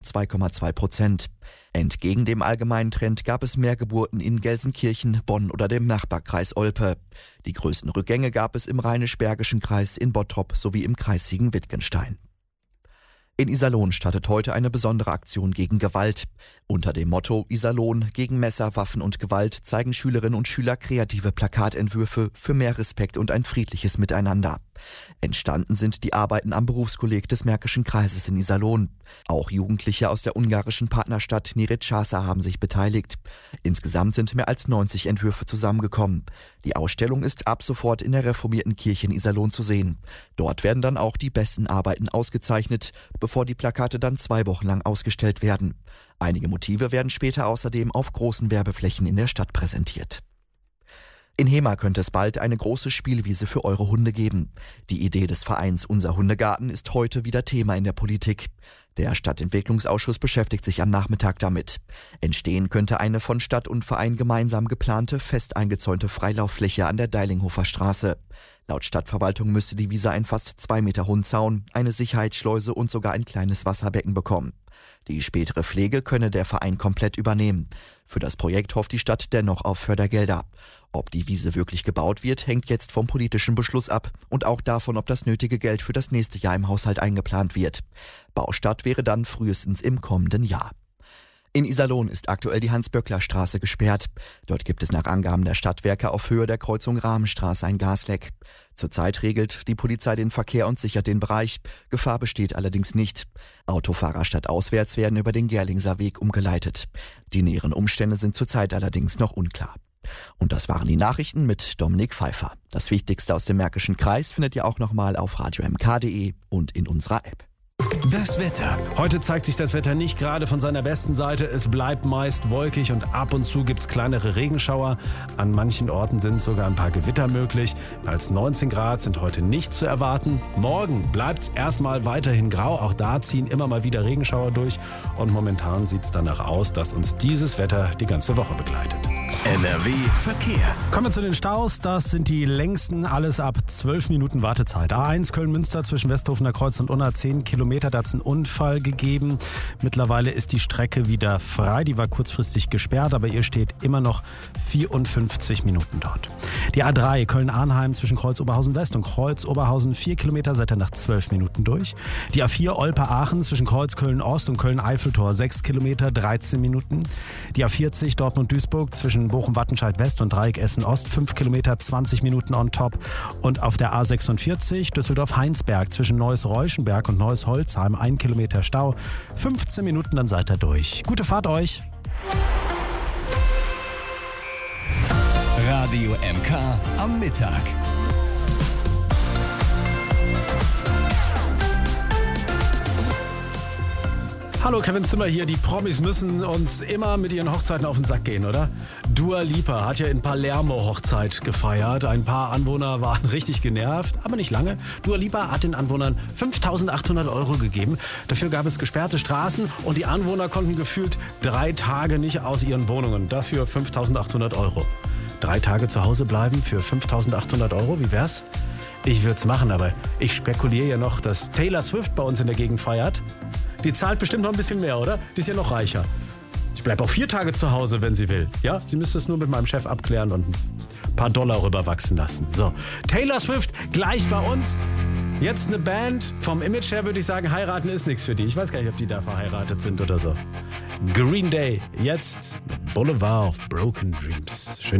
2,2%. Entgegen dem allgemeinen Trend gab es mehr Geburten in Gelsenkirchen, Bonn oder dem Nachbarkreis Olpe. Die größten Rückgänge gab es im Rheinisch-Bergischen Kreis, in Bottrop sowie im Kreis Siegen-Wittgenstein. In Iserlohn startet heute eine besondere Aktion gegen Gewalt. Unter dem Motto Iserlohn gegen Messer, Waffen und Gewalt zeigen Schülerinnen und Schüler kreative Plakatentwürfe für mehr Respekt und ein friedliches Miteinander. Entstanden sind die Arbeiten am Berufskolleg des Märkischen Kreises in Iserlohn. Auch Jugendliche aus der ungarischen Partnerstadt Nyíregyháza haben sich beteiligt. Insgesamt sind mehr als 90 Entwürfe zusammengekommen. Die Ausstellung ist ab sofort in der reformierten Kirche in Iserlohn zu sehen. Dort werden dann auch die besten Arbeiten ausgezeichnet, bevor die Plakate dann 2 Wochen lang ausgestellt werden. Einige Motive werden später außerdem auf großen Werbeflächen in der Stadt präsentiert. In Hemer könnte es bald eine große Spielwiese für eure Hunde geben. Die Idee des Vereins Unser Hundegarten ist heute wieder Thema in der Politik. Der Stadtentwicklungsausschuss beschäftigt sich am Nachmittag damit. Entstehen könnte eine von Stadt und Verein gemeinsam geplante, fest eingezäunte Freilauffläche an der Deilinghofer Straße. Laut Stadtverwaltung müsste die Wiese einen fast 2 Meter hohen Zaun, eine Sicherheitsschleuse und sogar ein kleines Wasserbecken bekommen. Die spätere Pflege könne der Verein komplett übernehmen. Für das Projekt hofft die Stadt dennoch auf Fördergelder. Ob die Wiese wirklich gebaut wird, hängt jetzt vom politischen Beschluss ab und auch davon, ob das nötige Geld für das nächste Jahr im Haushalt eingeplant wird. Baustart wäre dann frühestens im kommenden Jahr. In Iserlohn ist aktuell die Hans-Böckler-Straße gesperrt. Dort gibt es nach Angaben der Stadtwerke auf Höhe der Kreuzung Rahmenstraße ein Gasleck. Zurzeit regelt die Polizei den Verkehr und sichert den Bereich. Gefahr besteht allerdings nicht. Autofahrer stadtauswärts werden über den Gerlingser Weg umgeleitet. Die näheren Umstände sind zurzeit allerdings noch unklar. Und das waren die Nachrichten mit Dominik Pfeiffer. Das Wichtigste aus dem Märkischen Kreis findet ihr auch nochmal auf radiomk.de und in unserer App. Das Wetter. Heute zeigt sich das Wetter nicht gerade von seiner besten Seite. Es bleibt meist wolkig und ab und zu gibt es kleinere Regenschauer. An manchen Orten sind sogar ein paar Gewitter möglich. Mehr als 19 Grad sind heute nicht zu erwarten. Morgen bleibt es erstmal weiterhin grau. Auch da ziehen immer mal wieder Regenschauer durch. Und momentan sieht es danach aus, dass uns dieses Wetter die ganze Woche begleitet. NRW Verkehr. Kommen wir zu den Staus. Das sind die längsten, alles ab 12 Minuten Wartezeit. A1 Köln-Münster zwischen Westhofener Kreuz und Unna 10 Kilometer. Da hat es einen Unfall gegeben. Mittlerweile ist die Strecke wieder frei. Die war kurzfristig gesperrt, aber ihr steht immer noch 54 Minuten dort. Die A3 Köln-Arnheim zwischen Kreuz-Oberhausen West und Kreuz-Oberhausen 4 Kilometer, seid ihr nach 12 Minuten durch. Die A4 Olpe-Aachen zwischen Kreuz-Köln-Ost und Köln-Eiffeltor 6 Kilometer, 13 Minuten. Die A40 Dortmund-Duisburg zwischen Bochum-Wattenscheid West und Dreieck Essen-Ost 5 Kilometer, 20 Minuten on top. Und auf der A46 Düsseldorf-Heinsberg zwischen Neuss-Reuschenberg und Neuss-Holzheim 1 Kilometer Stau, 15 Minuten, dann seid ihr durch. Gute Fahrt euch! Radio MK am Mittag. Hallo, Kevin Zimmer hier. Die Promis müssen uns immer mit ihren Hochzeiten auf den Sack gehen, oder? Dua Lipa hat ja in Palermo Hochzeit gefeiert. Ein paar Anwohner waren richtig genervt, aber nicht lange. Dua Lipa hat den Anwohnern 5.800 € gegeben. Dafür gab es gesperrte Straßen und die Anwohner konnten gefühlt 3 Tage nicht aus ihren Wohnungen. Dafür 5.800 €. 3 Tage zu Hause bleiben für 5.800 €, wie wär's? Ich würde es machen, aber ich spekuliere ja noch, dass Taylor Swift bei uns in der Gegend feiert. Die zahlt bestimmt noch ein bisschen mehr, oder? Die ist ja noch reicher. Ich bleibe auch 4 Tage zu Hause, wenn sie will. Ja, sie müsste es nur mit meinem Chef abklären und ein paar Dollar rüberwachsen lassen. So, Taylor Swift gleich bei uns. Jetzt eine Band. Vom Image her würde ich sagen, heiraten ist nichts für die. Ich weiß gar nicht, ob die da verheiratet sind oder so. Green Day, jetzt mit Boulevard of Broken Dreams. Schön.